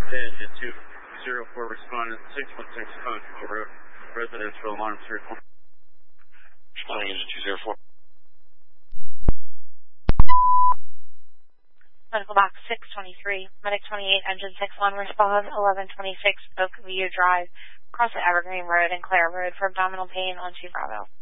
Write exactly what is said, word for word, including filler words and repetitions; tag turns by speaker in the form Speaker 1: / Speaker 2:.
Speaker 1: Engine two zero four respondent six one six Constable Road, residential alarm three four.
Speaker 2: Responding engine two zero four.
Speaker 3: Medical box six twenty-three, medic twenty-eight, engine six one, respond eleven twenty-six Oakview Drive, across the Evergreen Road and Clare Road for abdominal pain on two Bravo.